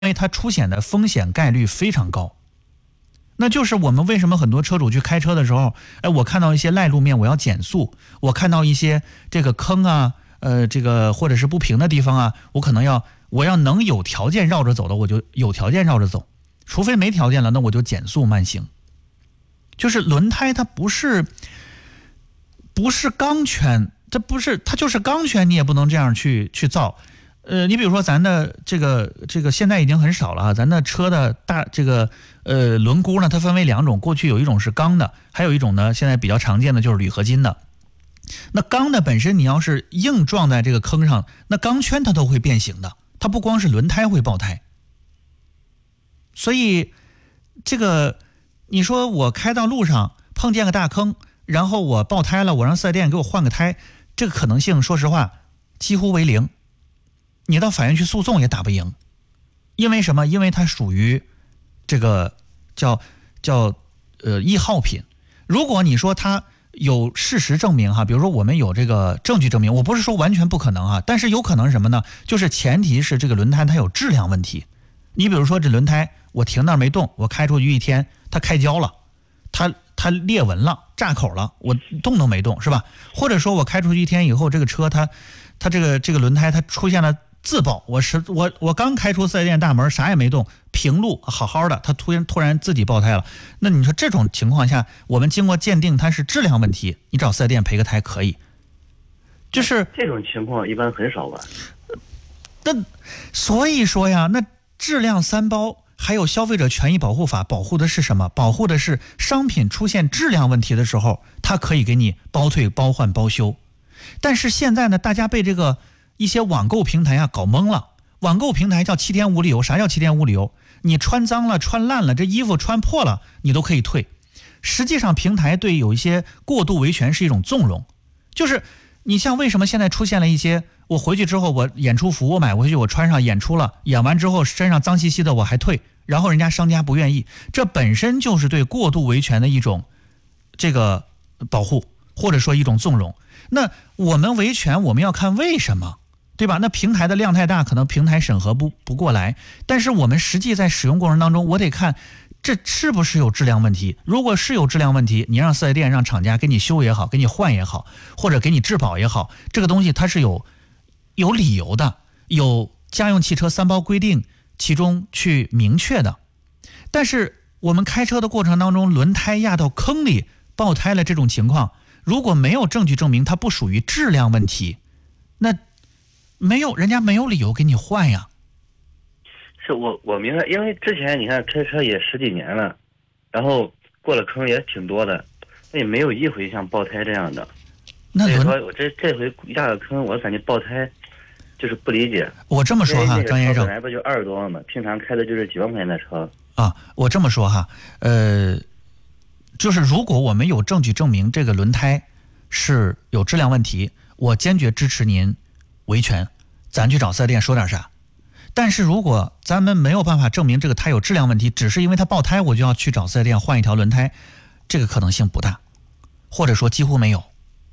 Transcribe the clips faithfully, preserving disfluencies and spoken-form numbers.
因为它出险的风险概率非常高。那就是我们为什么很多车主去开车的时候，哎，我看到一些赖路面我要减速，我看到一些这个坑啊，呃，这个或者是不平的地方啊，我可能要我要能有条件绕着走的，我就有条件绕着走，除非没条件了，那我就减速慢行。就是轮胎它不是不是钢圈，它不是它就是钢圈，你也不能这样去去造。呃，你比如说咱的这个这个现在已经很少了啊，咱的车的大这个呃轮毂呢，它分为两种，过去有一种是钢的，还有一种呢现在比较常见的就是铝合金的。那钢的本身你要是硬撞在这个坑上，那钢圈它都会变形的，它不光是轮胎会爆胎。所以这个你说我开到路上碰见个大坑，然后我爆胎了，我让四 S 店给我换个胎，这个可能性说实话几乎为零。你到法院去诉讼也打不赢，因为什么？因为它属于这个叫叫呃易耗品。如果你说它有事实证明哈，比如说我们有这个证据证明，我不是说完全不可能啊，但是有可能是什么呢？就是前提是这个轮胎它有质量问题。你比如说这轮胎我停那儿没动，我开出去一天，它开胶了，它它裂纹了，炸口了，我动都没动，是吧？或者说我开出去一天以后，这个车它它这个这个轮胎它出现了自爆，我是我我刚开出四 S 店大门，啥也没动，平路好好的，它突然突然自己爆胎了。那你说这种情况下，我们经过鉴定它是质量问题，你找四 S 店赔个胎可以。就是这种情况一般很少吧？ 那所以说呀，那质量三包还有消费者权益保护法保护的是什么？保护的是商品出现质量问题的时候，它可以给你包退、包换、包修。但是现在呢，大家被这个一些网购平台啊搞懵了。网购平台叫七天无理由，啥叫七天无理由？你穿脏了、穿烂了，这衣服穿破了，你都可以退。实际上，平台对有一些过度维权是一种纵容，就是你像为什么现在出现了一些，我回去之后我演出服我买回去我穿上演出了，演完之后身上脏兮兮的我还退，然后人家商家不愿意，这本身就是对过度维权的一种这个保护，或者说一种纵容。那我们维权我们要看为什么，对吧？那平台的量太大，可能平台审核不不过来，但是我们实际在使用过程当中，我得看这是不是有质量问题。如果是有质量问题，你让四 S 店让厂家给你修也好，给你换也好，或者给你质保也好，这个东西它是有有理由的，有家用汽车三包规定其中去明确的。但是我们开车的过程当中，轮胎压到坑里爆胎了这种情况，如果没有证据证明它不属于质量问题，那没有人家没有理由给你换呀。 是我我明白，因为之前你看开车也十几年了，然后过了坑也挺多的，那也没有一回像爆胎这样的。 那所以说我这这回压个坑，我感觉爆胎就是不理解。 我这么说哈，张先生， 本来不就二十多万嘛，平常开的就是几万块钱的车啊。我这么说哈，呃，就是如果我们有证据证明这个轮胎是有质量问题，我坚决支持您维权，咱去找四 S 店说点啥。但是如果咱们没有办法证明这个胎有质量问题，只是因为它爆胎我就要去找四 S 店换一条轮胎，这个可能性不大，或者说几乎没有。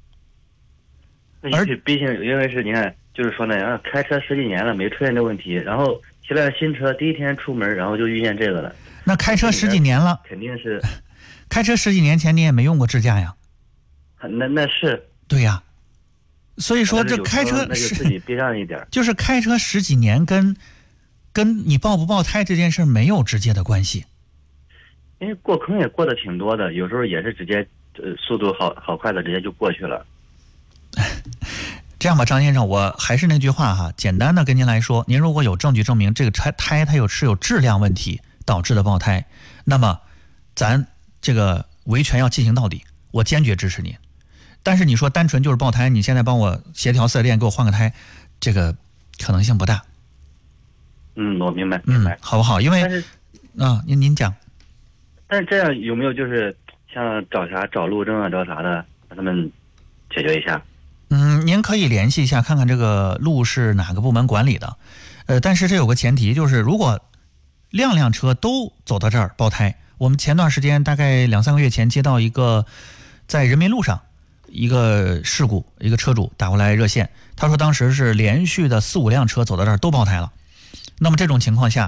而且毕竟因为是你看，就是说呢，开车十几年了没出现这问题，然后骑了新车第一天出门，然后就遇见这个了。 那开车十几年了， 肯定是开车十几年前你也没用过支架呀。 那那是对呀。所以说这开车那就自己憋上一点， 就是开车十几年跟跟你爆不爆胎这件事没有直接的关系。 因为过坑也过得挺多的，有时候也是直接呃速度好好快的直接就过去了。 这样吧，张先生，我还是那句话哈，简单的跟您来说，您如果有证据证明这个胎胎它有是有质量问题导致的爆胎，那么咱这个维权要进行到底，我坚决支持您。但是你说单纯就是爆胎，你现在帮我协调四 S 店给我换个胎，这个可能性不大。 嗯，我明白，明白， 嗯、好不好？因为啊，您您讲。 但是这样有没有就是像找啥找路政啊，找啥的，让他们解决一下？ 嗯，您可以联系一下，看看这个路是哪个部门管理的。呃，但是这有个前提，就是如果辆辆车都走到这儿爆胎，我们前段时间大概两三个月前接到一个在人民路上一个事故，一个车主打过来热线，他说当时是连续的四五辆车走到这儿都爆胎了。那么这种情况下，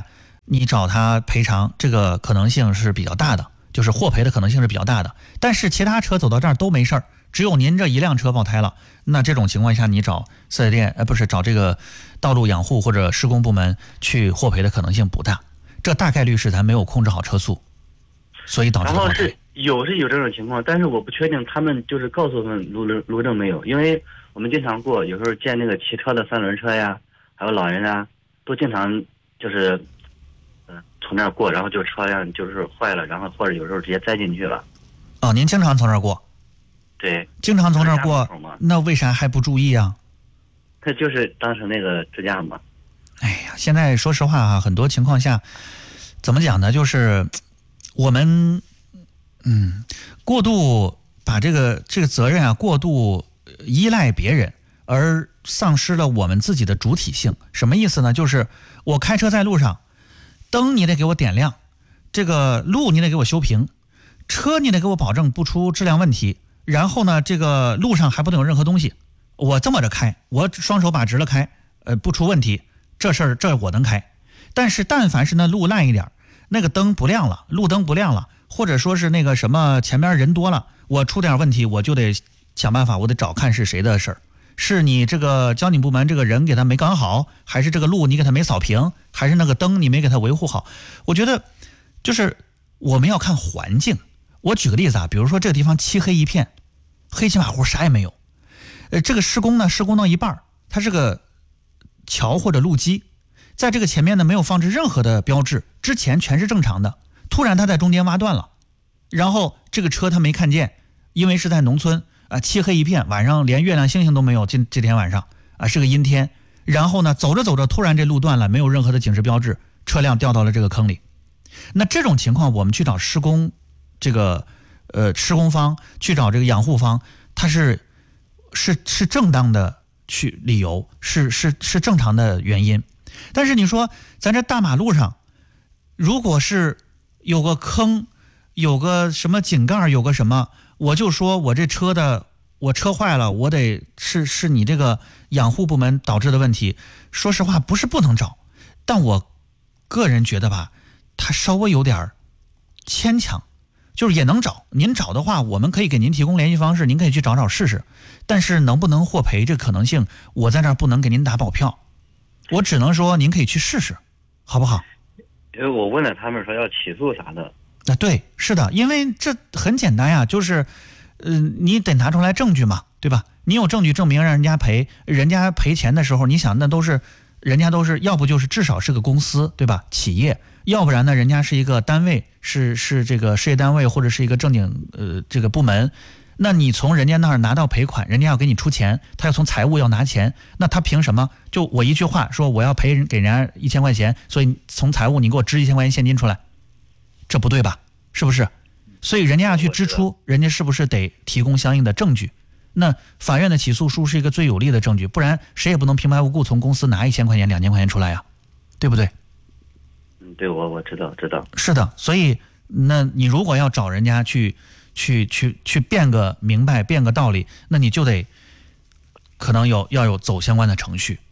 你找他赔偿，这个可能性是比较大的，就是获赔的可能性是比较大的。但是其他车走到这儿都没事儿，只有您这一辆车爆胎了，那这种情况下你找四 S 店，呃，不是找这个道路养护或者施工部门去获赔的可能性不大，这大概率是咱没有控制好车速，所以导致的爆胎。 然后是有是有这种情况，但是我不确定他们就是告诉我们路路政没有，因为我们经常过，有时候见那个骑车的三轮车呀，还有老人啊，都经常就是，嗯、呃，从那儿过，然后就车辆就是坏了，然后或者有时候直接栽进去了。 哦，您经常从这儿过？ 对， 经常从这儿过，那为啥还不注意啊？ 他就是当时那个支架嘛。 哎呀，现在说实话啊，很多情况下，怎么讲呢？就是我们，嗯，过度把这个这个责任啊，过度依赖别人，而丧失了我们自己的主体性。什么意思呢？就是我开车在路上，灯你得给我点亮，这个路你得给我修平，车你得给我保证不出质量问题。然后呢，这个路上还不能有任何东西，我这么着开，我双手把直了开，呃，不出问题，这事儿这我能开。但是但凡是那路烂一点，那个灯不亮了，路灯不亮了，或者说是那个什么前面人多了，我出点问题，我就得想办法，我得找看是谁的事儿，是你这个交警部门这个人给他没搞好，还是这个路你给他没扫平，还是那个灯你没给他维护好。我觉得就是我们要看环境。我举个例子啊，比如说这个地方漆黑一片，黑漆马虎啥也没有，呃，这个施工呢施工到一半，它是个桥或者路基，在这个前面呢没有放置任何的标志，之前全是正常的，突然它在中间挖断了，然后这个车它没看见，因为是在农村啊，漆黑一片，晚上连月亮星星都没有，这这天晚上啊是个阴天，然后呢走着走着突然这路断了，没有任何的警示标志，车辆掉到了这个坑里。那这种情况我们去找施工这个呃施工方，去找这个养护方，它是是是正当的去理由，是是是正常的原因。但是你说咱这大马路上，如果是有个坑，有个什么井盖，有个什么，我就说我这车的我车坏了，我得是是你这个养护部门导致的问题。说实话不是不能找，但我个人觉得吧，它稍微有点牵强，就是也能找，您找的话我们可以给您提供联系方式，您可以去找找试试，但是能不能获赔这可能性我在这儿不能给您打保票，我只能说您可以去试试，好不好？ 因为我问了他们说要起诉啥的。 啊，对，是的，因为这很简单呀，就是嗯、呃，你得拿出来证据嘛，对吧？你有证据证明让人家赔，人家赔钱的时候，你想那都是人家都是要不就是至少是个公司，对吧？企业，要不然呢人家是一个单位，是是这个事业单位或者是一个正经呃这个部门，那你从人家那儿拿到赔款，人家要给你出钱，他要从财务要拿钱，那他凭什么？就我一句话说我要赔人给人家一千块钱，所以从财务你给我支一千块钱现金出来，这不对吧？是不是？所以人家要去支出，人家是不是得提供相应的证据？那法院的起诉书是一个最有力的证据，不然谁也不能平白无故从公司拿一千块钱、两千块钱出来呀，对不对？ 嗯，对，我我知道知道。 是的，所以那你如果要找人家去去去去辩个明白、辩个道理，那你就得可能有要有走相关的程序，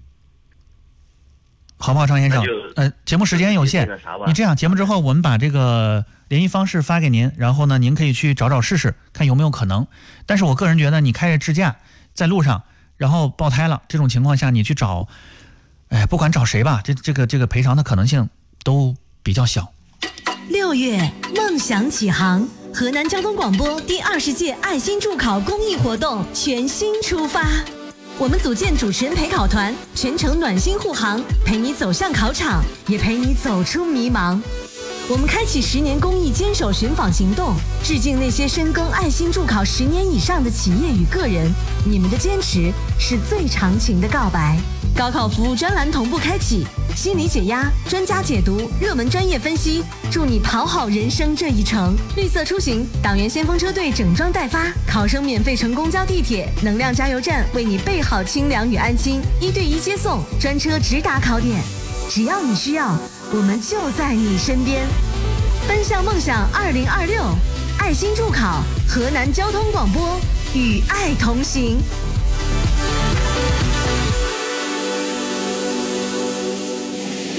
好不好，张先生？呃，节目时间有限，你这样，节目之后我们把这个联系方式发给您，然后呢，您可以去找找试试，看有没有可能。但是我个人觉得，你开着支架在路上，然后爆胎了，这种情况下，你去找，哎，不管找谁吧，这这个这个赔偿的可能性都比较小。 六月，梦想起航，河南交通广播第二十届爱心助考公益活动全新出发。我们组建主持人陪考团，全程暖心护航，陪你走向考场，也陪你走出迷茫。我们开启十年公益坚守寻访行动，致敬那些深耕爱心助考十年以上的企业与个人，你们的坚持是最长情的告白。高考服务专栏同步开启，心理解压、专家解读、热门专业分析，助你跑好人生这一程。绿色出行，党员先锋车队整装待发，考生免费乘公交地铁，能量加油站为你备好清凉与安心，一对一接送，专车直达考点。只要你需要，我们就在你身边。奔向梦想二零二六，爱心助考，河南交通广播，与爱同行。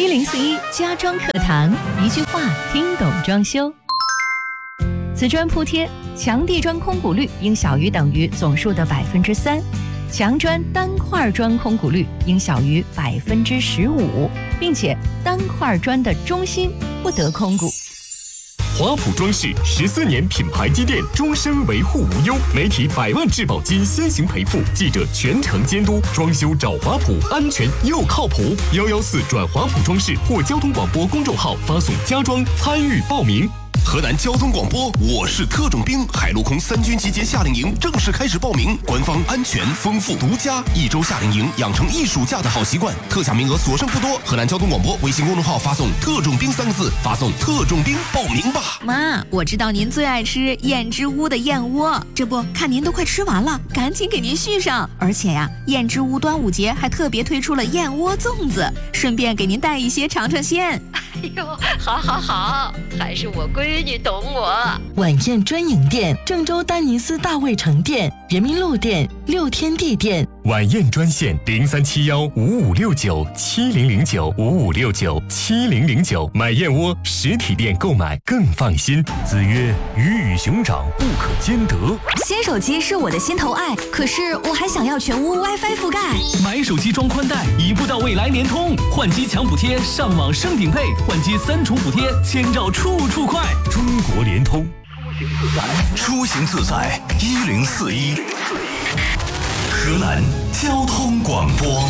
一零四一家装课堂，一句话听懂装修。瓷砖铺贴，墙地砖空鼓率应小于等于总数的百分之三，墙砖单块砖空鼓率应小于百分之十五，并且单块砖的中心不得空鼓。 华普装饰十四年品牌积淀，终身维护无忧，媒体百万质保金先行赔付，记者全程监督，装修找华普，安全又靠谱。幺幺四转华普装饰或交通广播公众号发送家装参与报名。 河南交通广播，我是特种兵，海陆空三军集结夏令营正式开始报名，官方安全丰富独家，一周夏令营养成一暑假的好习惯，特价名额所剩不多。河南交通广播微信公众号发送特种兵三个字，发送特种兵报名吧。 妈，我知道您最爱吃燕之屋的燕窝，这不看您都快吃完了，赶紧给您续上。而且呀，燕之屋端午节还特别推出了燕窝粽子，顺便给您带一些尝尝鲜。 哎呦，好好好，还是我闺女懂我。 晚宴专营店：郑州丹尼斯大卫城店、人民路店、六天地店。 晚宴专线零三七幺五五六九七零零九五五六九七零零九，买燕窝实体店购买更放心。 子曰：鱼与熊掌不可兼得。 新手机是我的心头爱，可是我还想要全屋 WiFi 覆盖。 买手机装宽带，一步到位来联通，换机抢补贴，上网升顶配，换机三重补贴，千兆处处快。 中国联通， 出行自在一零四一，河南交通广播。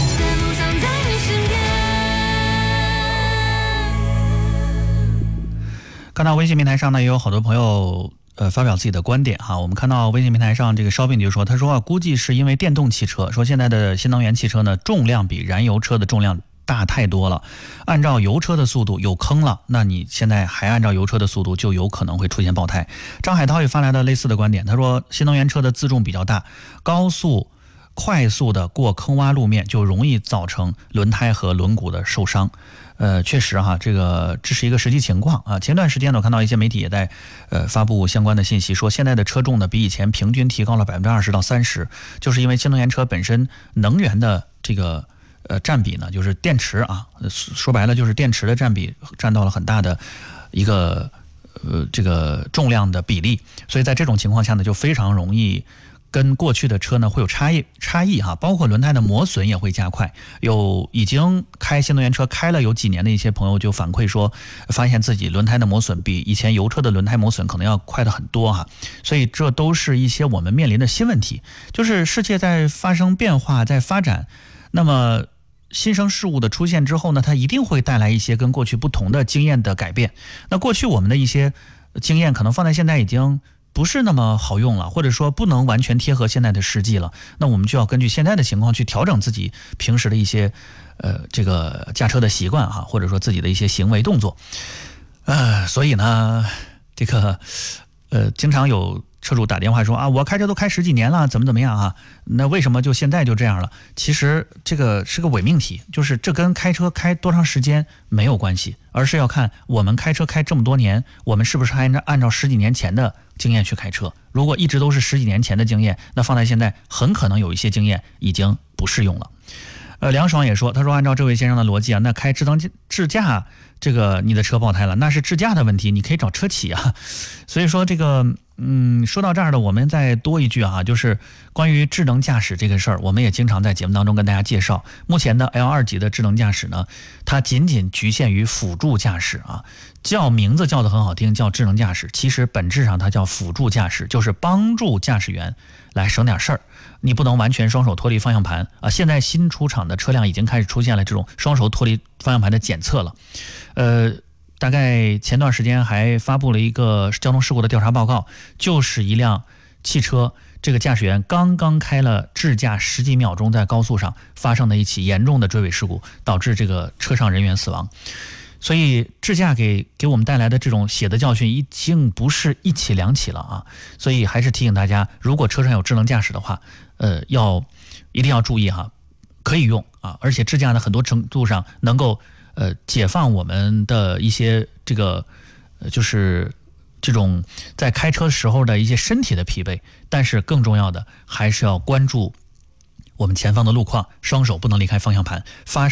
看到微信平台上呢，也有好多朋友呃发表自己的观点哈。我们看到微信平台上这个烧饼就说，他说啊，估计是因为电动汽车，说现在的新能源汽车呢，重量比燃油车的重量大太多了，按照油车的速度有坑了，那你现在还按照油车的速度，就有可能会出现爆胎。张海涛也发来了类似的观点，他说新能源车的自重比较大，高速快速的过坑洼路面就容易造成轮胎和轮毂的受伤。呃，确实哈，这个这是一个实际情况啊。前段时间呢，我看到一些媒体也在呃发布相关的信息，说现在的车重呢比以前平均提高了百分之二十到三十，就是因为新能源车本身能源的这个呃占比呢，就是电池啊，说白了就是电池的占比占到了很大的一个呃这个重量的比例，所以在这种情况下呢，就非常容易跟过去的车呢会有差异差异哈，包括轮胎的磨损也会加快。有已经开新能源车开了有几年的一些朋友就反馈说，发现自己轮胎的磨损比以前油车的轮胎磨损可能要快的很多哈。所以这都是一些我们面临的新问题，就是世界在发生变化，在发展，那么新生事物的出现之后呢，它一定会带来一些跟过去不同的经验的改变。那过去我们的一些经验可能放在现在已经不是那么好用了，或者说不能完全贴合现在的实际了，那我们就要根据现在的情况去调整自己平时的一些呃这个驾车的习惯哈，或者说自己的一些行为动作。呃，所以呢，这个呃经常有车主打电话说啊，我开车都开十几年了，怎么怎么样啊？那为什么就现在就这样了？其实这个是个伪命题，就是这跟开车开多长时间没有关系，而是要看我们开车开这么多年，我们是不是还按照按照十几年前的经验去开车。如果一直都是十几年前的经验，那放在现在很可能有一些经验已经不适用了。呃，梁爽也说，他说按照这位先生的逻辑啊，那开智能智驾这个你的车爆胎了，那是智驾的问题，你可以找车企啊。所以说这个嗯，说到这儿的，我们再多一句啊，就是关于智能驾驶这个事儿，我们也经常在节目当中跟大家介绍。目前的 L 二 级的智能驾驶呢，它仅仅局限于辅助驾驶啊，叫名字叫得很好听，叫智能驾驶，其实本质上它叫辅助驾驶，就是帮助驾驶员来省点事儿。你不能完全双手脱离方向盘啊！现在新出厂的车辆已经开始出现了这种双手脱离方向盘的检测了，呃。大概前段时间还发布了一个交通事故的调查报告，就是一辆汽车，这个驾驶员刚刚开了智驾十几秒钟，在高速上发生的一起严重的追尾事故，导致这个车上人员死亡。所以智驾给给我们带来的这种血的教训已经不是一起两起了啊！所以还是提醒大家，如果车上有智能驾驶的话，呃，要一定要注意哈，可以用啊，而且智驾呢很多程度上能够呃，解放我们的一些这个，呃，就是这种在开车时候的一些身体的疲惫，但是更重要的还是要关注我们前方的路况，双手不能离开方向盘，发生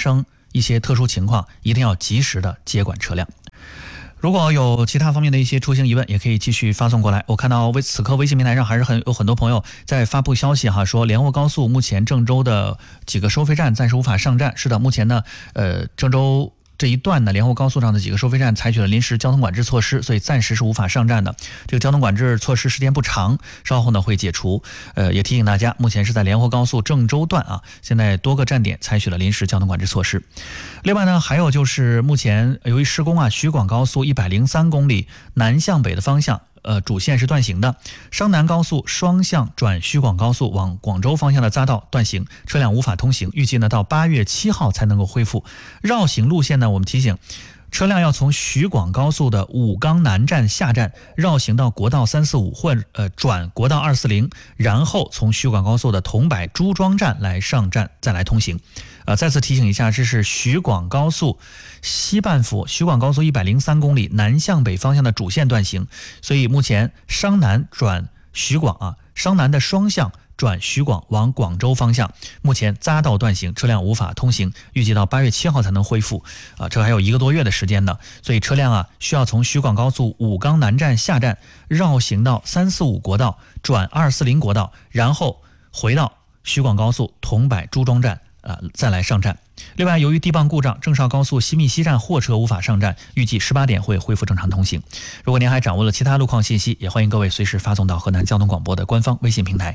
一些特殊情况，一定要及时的接管车辆。如果有其他方面的一些出行疑问，也可以继续发送过来。我看到微此刻微信平台上还是很有很多朋友在发布消息哈，说连霍高速目前郑州的几个收费站暂时无法上站。是的，目前呢，呃，郑州这一段呢，连霍高速上的几个收费站采取了临时交通管制措施，所以暂时是无法上站的。这个交通管制措施时间不长，稍后呢会解除。呃，也提醒大家，目前是在连霍高速郑州段啊，现在多个站点采取了临时交通管制措施。另外呢，还有就是目前由于施工啊，徐广高速一百零三公里南向北的方向。呃，主线是断行的，商南高速双向转徐广高速往广州方向的匝道断行，车辆无法通行，预计呢到八月七号才能够恢复。绕行路线呢，我们提醒车辆要从徐广高速的武冈南站下站，绕行到国道三四五或呃转国道二四零，然后从徐广高速的桐柏朱庄站来上站，再来通行。呃，再次提醒一下，这是徐广高速西半幅徐广高速一百零三公里南向北方向的主线断行，所以目前商南转徐广啊，商南的双向转徐广往广州方向，目前匝道断行，车辆无法通行，预计到八月七号才能恢复啊，这还有一个多月的时间呢，所以车辆啊需要从徐广高速武冈南站下站，绕行到三四五国道，转二四零国道，然后回到徐广高速桐柏朱庄站。呃，再来上站。另外，由于地磅故障，郑绍高速西密西站货车无法上站，预计十八点会恢复正常通行。如果您还掌握了其他路况信息，也欢迎各位随时发送到河南交通广播的官方微信平台。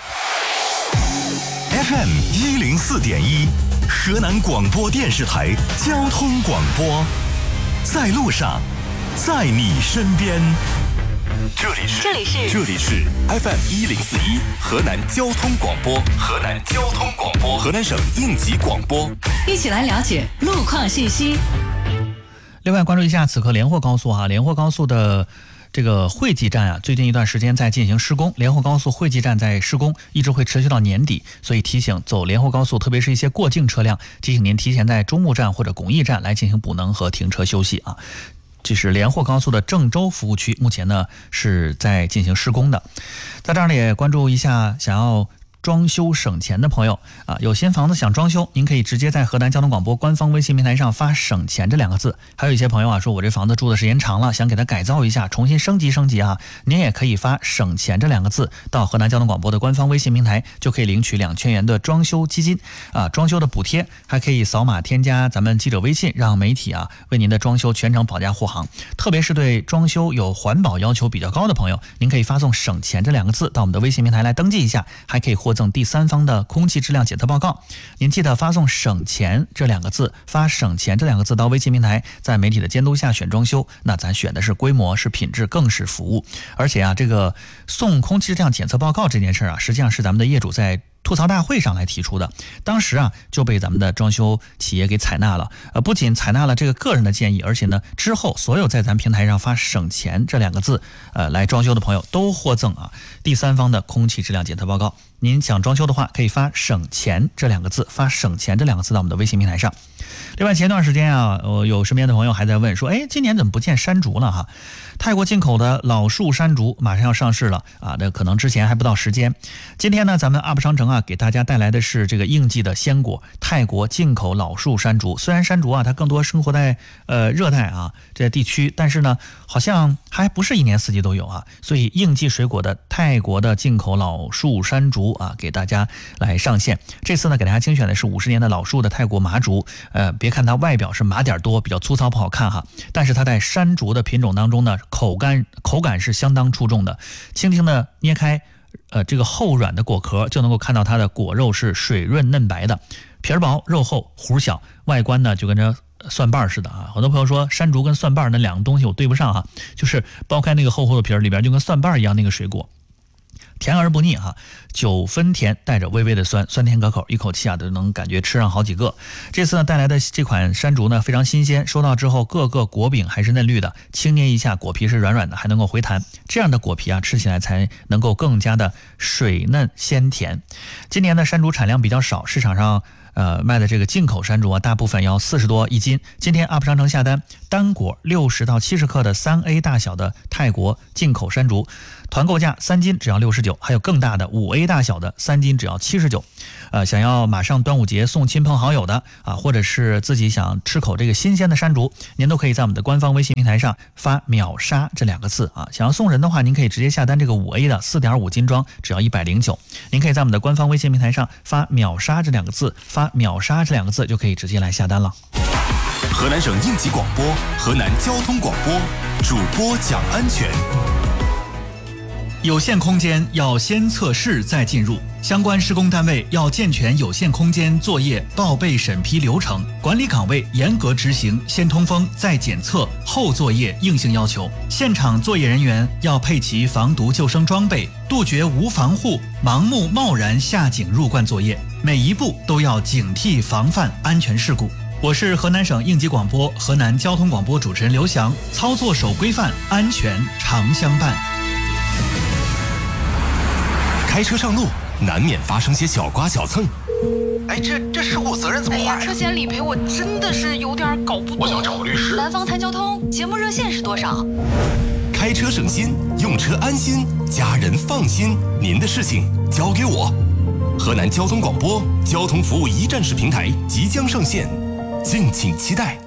F M 一零四点一，河南广播电视台交通广播，在路上，在你身边。 这里是这里是这里是 F M 一零四一河南交通广播，河南交通广播，河南省应急广播， 一起来了解路况信息。 另外，关注一下此刻连霍高速哈、啊，连霍高速的这个惠济站啊，最近一段时间在进行施工，连霍高速惠济站在施工，一直会持续到年底，所以提醒走连霍高速，特别是一些过境车辆，提醒您提前在中木站或者巩义站来进行补能和停车休息啊。这是连霍高速的郑州服务区，目前呢是在进行施工的。在这儿呢也关注一下想要装修省钱的朋友啊，有新房子想装修，您可以直接在河南交通广播官方微信平台上发省钱这两个字。还有一些朋友啊说我这房子住的时间长了，想给它改造一下，重新升级升级啊，您也可以发省钱这两个字到河南交通广播的官方微信平台，就可以领取两千元的装修基金啊，装修的补贴，还可以扫码添加咱们记者微信，让媒体啊为您的装修全程保驾护航。特别是对装修有环保要求比较高的朋友，您可以发送省钱这两个字到我们的微信平台来登记一下，还可以获赠第三方的空气质量检测报告。您记得发送省钱这两个字，发省钱这两个字到微信平台，在媒体的监督下选装修，那咱选的是规模，是品质，更是服务。而且啊，这个送空气质量检测报告这件事啊，实际上是咱们的业主在吐槽大会上来提出的，当时啊就被咱们的装修企业给采纳了。呃，不仅采纳了这个个人的建议，而且呢，之后所有在咱平台上发省钱这两个字，呃，来装修的朋友都获赠啊第三方的空气质量检测报告。您想装修的话，可以发省钱这两个字，发省钱这两个字到我们的微信平台上。另外，前段时间啊，我有身边的朋友还在问说，哎，今年怎么不见山竹了哈？泰国进口的老树山竹马上要上市了啊，那可能之前还不到时间。今天呢，咱们 U P 商城啊，给大家带来的是这个应季的鲜果，泰国进口老树山竹。虽然山竹啊，它更多生活在呃热带啊这地区，但是呢，好像还不是一年四季都有啊。所以应季水果的泰国的进口老树山竹啊，给大家来上线。这次呢，给大家精选的是五十年的老树的泰国麻竹。呃，别看它外表是麻点多，比较粗糙不好看哈，但是它在山竹的品种当中呢，口感口感是相当出众的。轻轻的捏开呃这个厚软的果壳，就能够看到它的果肉是水润嫩白的，皮儿薄肉厚核小，外观呢就跟着蒜瓣似的啊。很多朋友说山竹跟蒜瓣那两个东西我对不上啊，就是剥开那个厚厚的皮儿，里边就跟蒜瓣一样那个水果。甜而不腻哈，九分甜带着微微的酸，酸甜可口，一口气啊都能感觉吃上好几个。这次呢带来的这款山竹呢非常新鲜，收到之后各个果柄还是嫩绿的，轻捏一下果皮是软软的，还能够回弹。这样的果皮啊吃起来才能够更加的水嫩鲜甜。今年的山竹产量比较少，市场上呃，卖的这个进口山竹啊，大部分要四十多一斤。今天 U P 商城下单单果六十到七十克的三 A 大小的泰国进口山竹，团购价三斤只要六十九，还有更大的五 A 大小的三斤只要七十九。呃，想要马上端午节送亲朋好友的啊，或者是自己想吃口这个新鲜的山竹，您都可以在我们的官方微信平台上发秒杀这两个字啊。想要送人的话，您可以直接下单这个五 A 的 四点五 斤装，只要一百零九。您可以在我们的官方微信平台上发秒杀这两个字，发秒杀这两个字就可以直接来下单了。 河南省应急广播，河南交通广播，主播讲安全。 有限空间要先测试再进入，相关施工单位要健全有限空间作业报备审批流程，管理岗位严格执行先通风再检测后作业硬性要求。现场作业人员要配齐防毒救生装备，杜绝无防护、盲目贸然下井入灌作业，每一步都要警惕防范安全事故。我是河南省应急广播、河南交通广播主持人刘翔，操作守规范，安全常相伴。 开车上路难免发生些小刮小蹭， 哎，这这事故责任怎么划呀？ 车险理赔我真的是有点搞不懂。 我想找个律师。 南方谈交通节目热线是多少？ 开车省心，用车安心，家人放心，您的事情交给我。河南交通广播交通服务一站式平台即将上线，敬请期待。